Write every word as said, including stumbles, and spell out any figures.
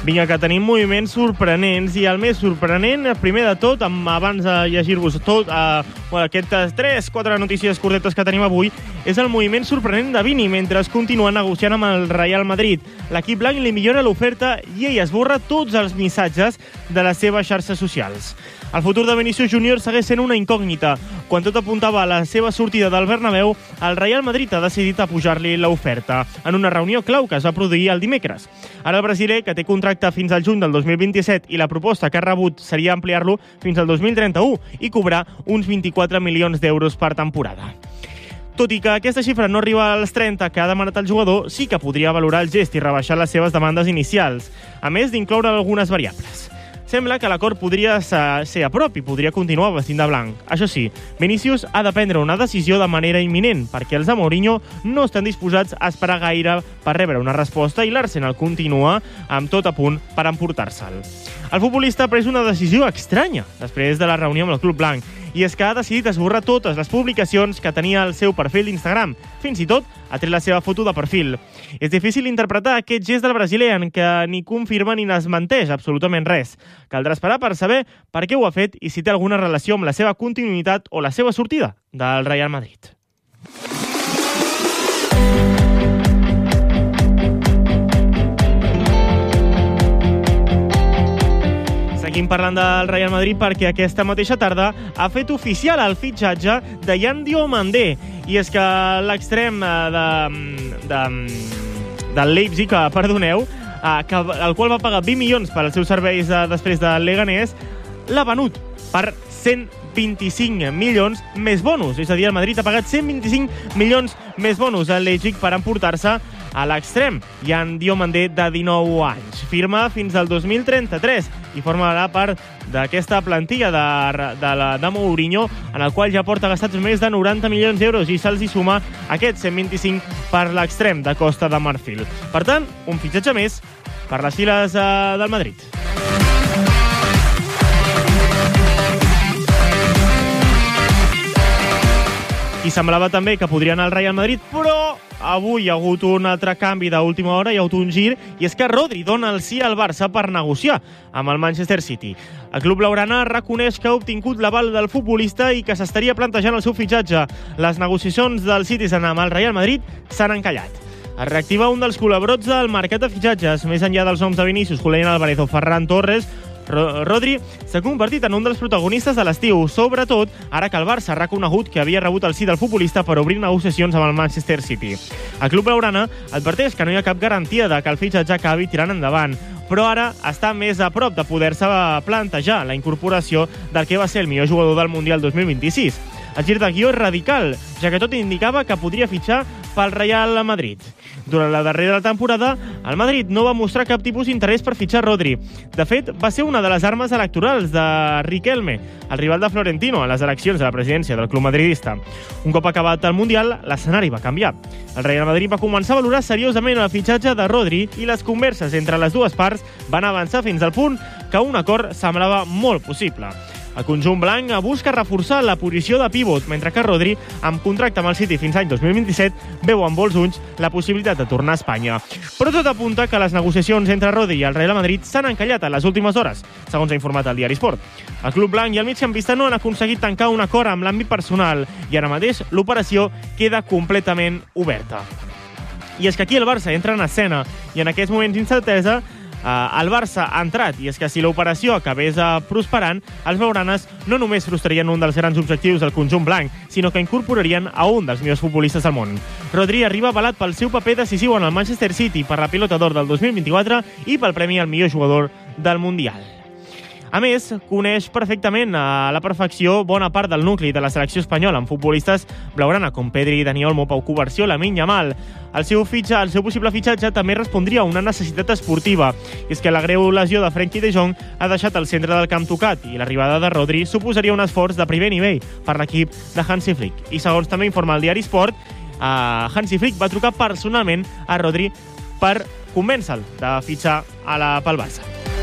Vinga, que tenim moviments sorprenents, i el més sorprenent, primer de tot, amb, abans de llegir-vos tot, eh, bueno, aquestes tres quatre notícies curtetes que tenim avui, és el moviment sorprenent de Vini, mentre es continua negociant amb el Real Madrid. L'equip blanc li millora l'oferta i ell esborra tots els missatges de les seves xarxes socials. El futur de Vinícius Júnior segueix sent una incògnita. Quan tot apuntava a la seva sortida del Bernabéu, el Real Madrid ha decidit apujar-li l'oferta en una reunió clau que es va produir el dimecres. Ara el brasiler, que té contracte fins al juny del dos mil vint-i-set i la proposta que ha rebut seria ampliar-lo fins al dos mil trenta-u i cobrar uns vint-i-quatre milions d'euros per temporada. Tot i que aquesta xifra no arriba als trenta que ha demanat el jugador, sí que podria valorar el gest i rebaixar les seves demandes inicials, a més d'incloure algunes variables. Sembla que l'acord podria ser a prop i podria continuar vestint de blanc. Això sí, Vinícius ha de prendre una decisió de manera imminent, perquè els de Mourinho no estan disposats a esperar gaire per rebre una resposta i l'Arsenal continua amb tot a punt per emportar-se'l. El futbolista ha pres una decisió estranya després de la reunió amb el club blanc, i és que ha decidit esborrar totes les publicacions que tenia al seu perfil d'Instagram. Fins i tot ha tret la seva foto de perfil. És difícil interpretar aquest gest del brasiler en què ni confirma ni desmenteix absolutament res. Caldrà esperar per saber per què ho ha fet i si té alguna relació amb la seva continuïtat o la seva sortida del Real Madrid. Seguim parlant del Real Madrid perquè aquesta mateixa tarda ha fet oficial el fitxatge de Yan Diomandé. I és que l'extrem de, de, del Leipzig, perdoneu, que, el qual va pagar vint milions per als seus serveis de, després del Leganés, l'ha venut per cent vint-i-cinc milions més bonus. És a dir, el Madrid ha pagat cent vint-i-cinc milions més bonus al Leipzig per emportar-se a l'extrem, Yan Diomandé, de dinou anys. Firma fins al dos mil trenta-tres i formarà part d'aquesta plantilla de, de, la, de Mourinho, en el qual ja porta gastats més de noranta milions d'euros i se'ls hi suma aquest cent vint-i-cinc per l'extrem de Costa de Marfil. Per tant, un fitxatge més per les files eh, del Madrid. I semblava també que podria anar al Real Madrid, però avui hi ha hagut un altre canvi d'última hora, hi ha hagut un gir, i és que Rodri dona el sí al Barça per negociar amb el Manchester City. El club blaugrana reconeix que ha obtingut l'aval del futbolista i que s'estaria plantejant el seu fitxatge. Les negociacions del Citizen amb el Real Madrid s'han encallat. Es reactiva un dels colabrots del mercat de fitxatges. Més enllà dels noms de Vinícius, Julián Álvarez o Ferran Torres, Rodri s'ha convertit en un dels protagonistes de l'estiu, sobretot ara que el Barça ha reconegut que havia rebut el sí del futbolista per obrir negociacions amb el Manchester City. El club blaugrana adverteix que no hi ha cap garantia de que el fitxatge acabi tirant endavant, però ara està més a prop de poder-se plantejar la incorporació del que va ser el millor jugador del Mundial dos mil vint-i-sis. El gir de guió és radical, ja que tot indicava que podria fitxar pel Real Madrid. Durant la darrera temporada, el Madrid no va mostrar cap tipus d'interès per fitxar Rodri. De fet, va ser una de les armes electorals de Riquelme, el rival de Florentino, a les eleccions de la presidència del club madridista. Un cop acabat el Mundial, l'escenari va canviar. El Real Madrid va començar a valorar seriosament el fitxatge de Rodri i les converses entre les dues parts van avançar fins al punt que un acord semblava molt possible. El conjunt blanc busca reforçar la posició de pivot, mentre que Rodri, amb contracte amb el City fins l'any dos mil vint-i-set, veu amb molts ulls la possibilitat de tornar a Espanya. Però tot apunta que les negociacions entre Rodri i el Real Madrid s'han encallat en les últimes hores, segons ha informat el diari Sport. El club blanc i el migcampista no han aconseguit tancar un acord amb l'àmbit personal i ara mateix l'operació queda completament oberta. I és que aquí el Barça entra en escena i en aquests moments d'incertesa el Barça ha entrat, i és que si l'operació acabés prosperant, els blaugranes no només frustrarien un dels grans objectius del conjunt blanc, sinó que incorporarien a un dels millors futbolistes del món. Rodri arriba avalat pel seu paper decisiu en el Manchester City, per la Pilota d'Or del dos mil vint-i-quatre i pel premi al millor jugador del Mundial. A més, coneix perfectament a la perfecció bona part del nucli de la selecció espanyola amb futbolistes blaugrana com Pedri, Dani Olmo, Pau Cubarsí o Lamine Yamal. El seu, fitxa, el seu possible fitxatge també respondria a una necessitat esportiva, i és que la greu lesió de Frenkie de Jong ha deixat el centre del camp tocat i l'arribada de Rodri suposaria un esforç de primer nivell per l'equip de Hansi Flick. I segons també informa el diari Sport, eh, Hansi Flick va trucar personalment a Rodri per convèncer-lo de fitxar a la, pel Barça.